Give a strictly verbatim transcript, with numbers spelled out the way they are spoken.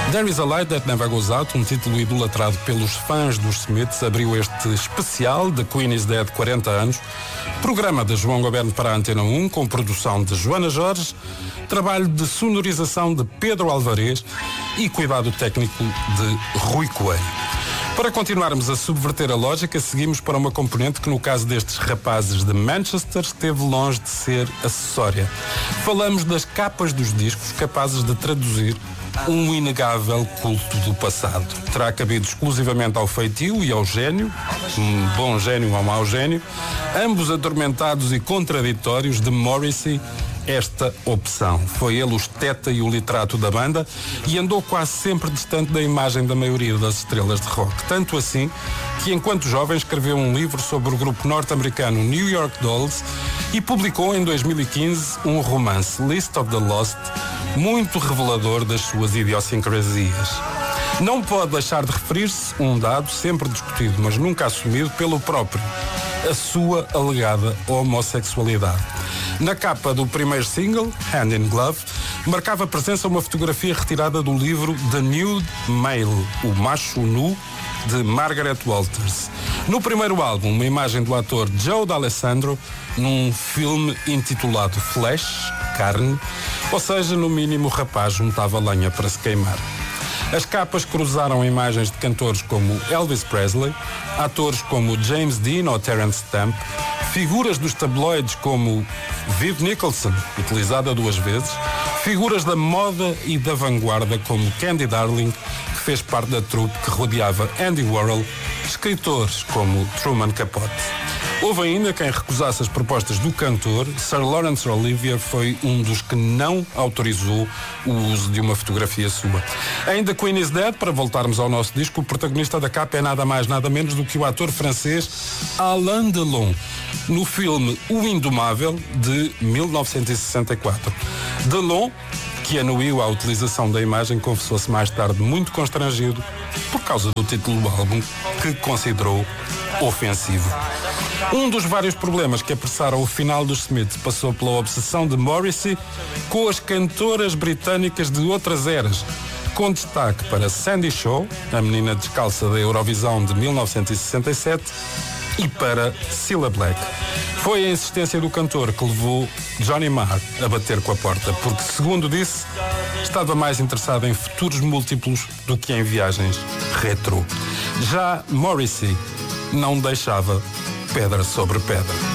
There Is a Light That Never Goes Out, um título idolatrado pelos fãs dos Smiths, abriu este especial de Queen is Dead quarenta anos, programa de João Goberno para a Antena um, com produção de Joana Jorge, trabalho de sonorização de Pedro Alvarez e cuidado técnico de Rui Coelho. Para continuarmos a subverter a lógica, seguimos para uma componente que, no caso destes rapazes de Manchester, esteve longe de ser acessória. Falamos das capas dos discos, capazes de traduzir um inegável culto do passado. Terá cabido exclusivamente ao feitio e ao gênio, um bom gênio ou mau gênio, ambos atormentados e contraditórios, de Morrissey, esta opção. Foi ele o esteta e o literato da banda e andou quase sempre distante da imagem da maioria das estrelas de rock. Tanto assim que, enquanto jovem, escreveu um livro sobre o grupo norte-americano New York Dolls e publicou em dois mil e quinze um romance, List of the Lost, muito revelador das suas idiosincrasias. Não pode deixar de referir-se um dado sempre discutido, mas nunca assumido pelo próprio: a sua alegada homossexualidade. Na capa do primeiro single, Hand in Glove, marcava presença uma fotografia retirada do livro The Nude Male, o macho nu, de Margaret Walters. No primeiro álbum, uma imagem do ator Joe D'Alessandro num filme intitulado Flesh, Carne, ou seja, no mínimo o rapaz juntava lenha para se queimar. As capas cruzaram imagens de cantores como Elvis Presley, atores como James Dean ou Terence Stamp, figuras dos tabloides como Viv Nicholson, utilizada duas vezes, figuras da moda e da vanguarda como Candy Darling, que fez parte da troupe que rodeava Andy Warhol, escritores como Truman Capote. Houve ainda quem recusasse as propostas do cantor. Sir Laurence Olivier foi um dos que não autorizou o uso de uma fotografia sua. Ainda Queen is Dead, para voltarmos ao nosso disco, o protagonista da capa é nada mais, nada menos do que o ator francês Alain Delon, no filme O Indomável, de mil novecentos e sessenta e quatro. Delon, que anuiu a utilização da imagem, confessou-se mais tarde muito constrangido por causa do título do álbum, que considerou ofensivo. Um dos vários problemas que apressaram o final dos Smiths passou pela obsessão de Morrissey com as cantoras britânicas de outras eras, com destaque para Sandy Shaw, a menina descalça da Eurovisão de mil novecentos e sessenta e sete, e para Cilla Black. Foi a insistência do cantor que levou Johnny Marr a bater com a porta, porque, segundo disse, estava mais interessado em futuros múltiplos do que em viagens retrô. Já Morrissey não deixava pedra sobre pedra.